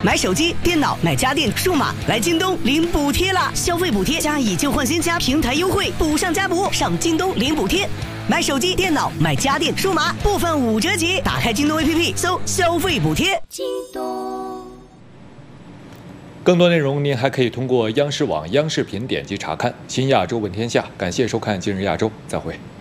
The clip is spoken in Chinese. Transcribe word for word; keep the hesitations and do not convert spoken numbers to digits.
买手机、电脑、买家电、数码，来京东领补贴啦！消费补贴加以旧换新加平台优惠，补上加补，上京东领补贴。买手机、电脑、买家电、数码，部分五折起。打开京东 A P P 搜消费补贴。京东。 更多内容您还可以通过央视网、央视频点击查看。新亚洲问天下，感谢收看今日亚洲，再会。